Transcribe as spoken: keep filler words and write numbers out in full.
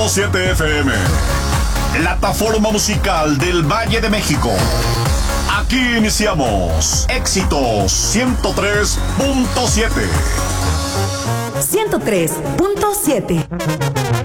siete F M, plataforma musical del Valle de México. Aquí iniciamos Éxitos ciento tres punto siete. ciento tres punto siete.